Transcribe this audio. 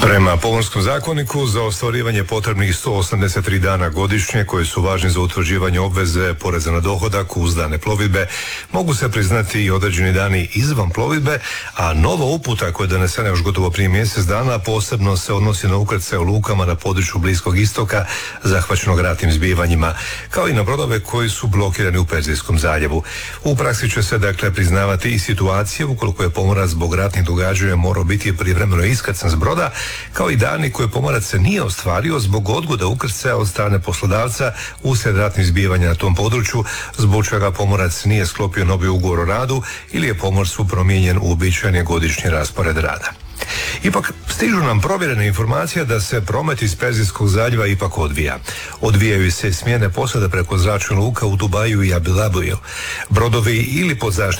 Prema Pomorskom zakoniku za ostvarivanje potrebnih 183 dana godišnje koji su važni za utvrđivanje obveze poreza na dohodak uz dane plovidbe mogu se priznati i određeni dani izvan plovidbe, a nova uputa koja je donesena još gotovo prije mjesec dana posebno se odnosi na ukrcaje u lukama na području Bliskog istoka zahvaćenog ratnim zbivanjima, kao i na brodove koji su blokirani u Perzijskom zaljevu. U praksi će se dakle priznavati i situacije ukoliko je pomorac zbog ratnih događanja morao biti privremeno iskrcan s broda, kao i dani koje pomorac se nije ostvario zbog odgode ukrcaja od strane poslodavca uslijed ratnih zbivanja na tom području, zbog čega pomorac nije sklopio novi ugovor o radu ili je pomorstvu promijenjen uobičajeni godišnji raspored rada. Ipak stižu nam provjerene informacije da se promet iz Perzijskog zaljeva ipak odvija. Odvijaju se smjene posada preko zračne luka u Dubaju i Abu Dhabiju. Brodovi ili pod zaštitom